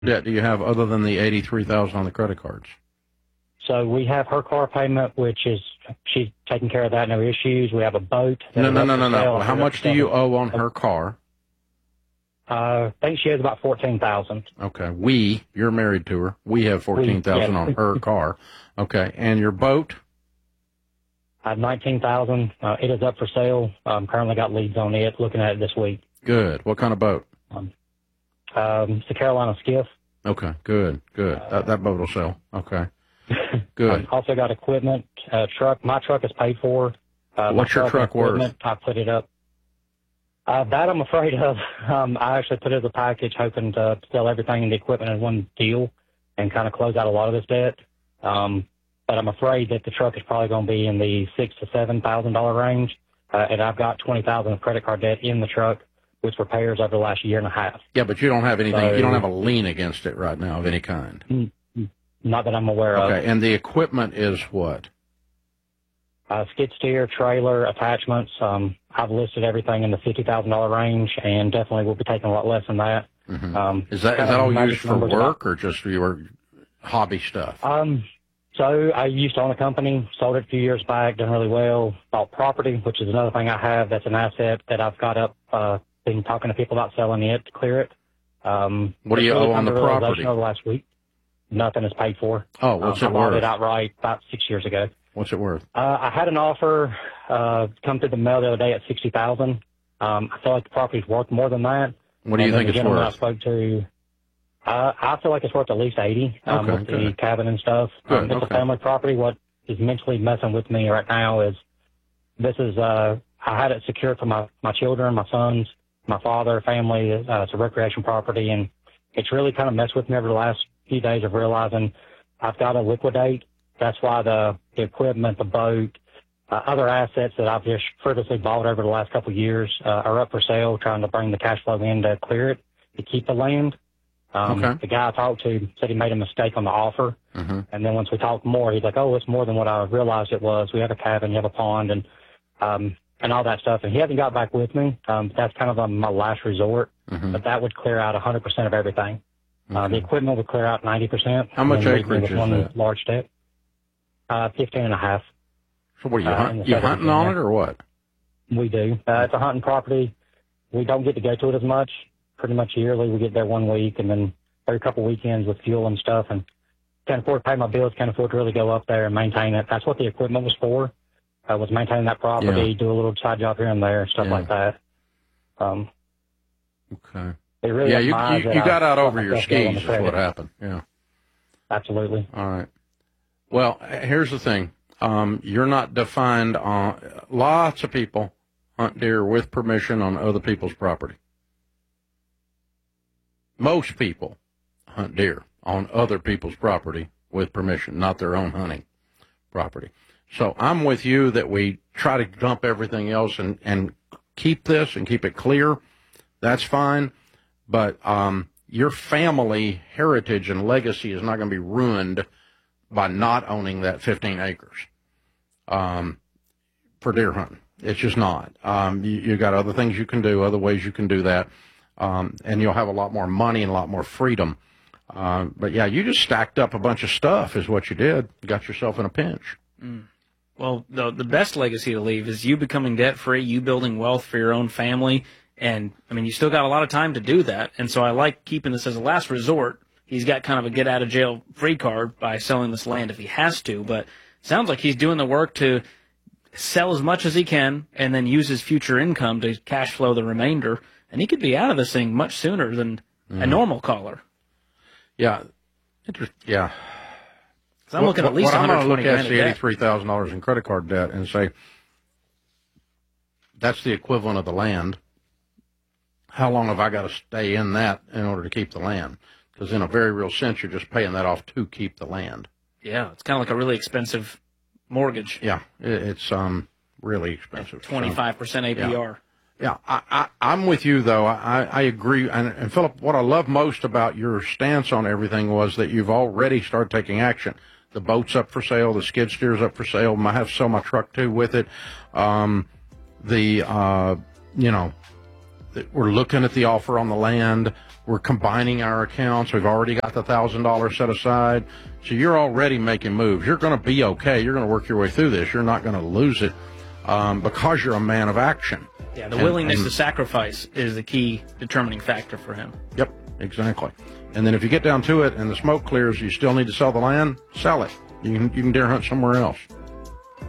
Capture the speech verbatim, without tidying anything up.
debt do you have other than the eighty-three thousand on the credit cards? So we have her car payment, which is she's taking care of that, no issues. We have a boat. No, no, no, no, no. How much do you owe on her car? Uh, I think she has about fourteen thousand. Okay. We, you're married to her. We have fourteen thousand yes. on her car. Okay. And your boat? I have nineteen thousand. Uh, it is up for sale. Um, currently got leads on it. Looking at it this week. Good. What kind of boat? Um, um, it's a Carolina skiff. Okay. Good. Good. Uh, that that boat will sell. Okay. Good. I've also got equipment. Uh, truck. My truck is paid for. Uh, What's your truck worth? I put it up. Uh, that I'm afraid of. Um, I actually put it as a package, hoping to sell everything in the equipment in one deal and kind of close out a lot of this debt. Um, but I'm afraid that the truck is probably going to be in the six to seven thousand dollar range, uh, and I've got twenty thousand of credit card debt in the truck with repairs over the last year and a half. Yeah, but you don't have anything. So, you don't have a lien against it right now of any kind. Not that I'm aware okay. of. Okay, and the equipment is what? Uh, skid steer, trailer, attachments. Um, I've listed everything in the fifty thousand dollar range, and definitely will be taking a lot less than that. Mm-hmm. Um, is that is that all used for work or just your hobby stuff? Um, so I used to own a company, sold it a few years back, done really well, bought property, which is another thing I have. That's an asset that I've got up. Uh, been talking to people about selling it to clear it. Um, what do you really owe on the property? Over the last week, nothing is paid for. Oh, what's um, it I bought worth? it outright about six years ago. What's it worth? Uh, I had an offer uh, come through the mail the other day at sixty thousand. Um, I feel like the property's worth more than that. What do you and think it's worth? I spoke to, uh, I feel like it's worth at least eighty um, okay, with good. the cabin and stuff. Good, um, it's okay. a family property. What is mentally messing with me right now is this is uh, I had it secured for my my children, my sons, my father, family. Uh, it's a recreation property, and it's really kind of messed with me over the last few days of realizing I've got to liquidate. That's why the, the equipment, the boat, uh, other assets that I've just frivolously bought over the last couple of years uh, are up for sale, trying to bring the cash flow in to clear it, to keep the land. Um, okay. The guy I talked to said he made a mistake on the offer. Mm-hmm. And then once we talked more, he's like, oh, it's more than what I realized it was. We have a cabin, you have a pond, and um, and all that stuff. And he hasn't got back with me. Um, that's kind of um, my last resort. Mm-hmm. But that would clear out one hundred percent of everything. Okay. Uh, the equipment would clear out ninety percent. How much acreage is one that? Large step. Uh, fifteen and a half. So what, are you, uh, hunt, you hunting on it or what? We do. Uh, it's a hunting property. We don't get to go to it as much. Pretty much yearly, we get there one week, and then every couple weekends with fuel and stuff, and can't afford to pay my bills, can't afford to really go up there and maintain it. That's what the equipment was for, uh, was maintaining that property, Yeah. do a little side job here and there, stuff Yeah. like that. Um, okay. it really Yeah, you, admires you, that you I got out put over your myself down on skis the is credit. what happened. Yeah. Absolutely. All right. Well, here's the thing. Um, you're not defined on, lots of people hunt deer with permission on other people's property. Most people hunt deer on other people's property with permission, not their own hunting property. So I'm with you that we try to dump everything else and, and keep this and keep it clear. That's fine. But um, your family heritage and legacy is not going to be ruined by not owning that fifteen acres um, for deer hunting. It's just not. Um, you, you got other things you can do, other ways you can do that, um, and you'll have a lot more money and a lot more freedom. Uh, but, yeah, you just stacked up a bunch of stuff is what you did. You got yourself in a pinch. Mm. Well, the, the best legacy to leave is you becoming debt-free, you building wealth for your own family, and, I mean, you still got a lot of time to do that, and so I like keeping this as a last resort. He's got kind of a get-out-of-jail-free card by selling this land if he has to, but it sounds like he's doing the work to sell as much as he can and then use his future income to cash flow the remainder, and he could be out of this thing much sooner than mm. a normal caller. Yeah. Inter- yeah. So I'm looking at least what one hundred twenty I'm going to look at grand is the eighty-three thousand dollars in credit card debt and say, that's the equivalent of the land. How long have I got to stay in that in order to keep the land? Because in a very real sense, you're just paying that off to keep the land. Yeah, it's kind of like a really expensive mortgage. Yeah, it, it's um really expensive. twenty-five percent A P R. Yeah, yeah I, I, I'm with you, though. I, I agree. And, and, Philip, what I love most about your stance on everything was that you've already started taking action. The boat's up for sale. The skid steer's up for sale. I have to sell my truck, too, with it. Um, the, uh, you know, we're looking at the offer on the land. We're we're combining our accounts. We've already got the thousand dollars set aside. So you're already making moves. You're going to be okay. You're going to work your way through this. You're not going to lose it um, because you're a man of action. Yeah, the And- willingness and- to sacrifice is the key determining factor for him. Yep, exactly. And then if you get down to it and the smoke clears, you still need to sell the land, sell it. You can, you can deer hunt somewhere else.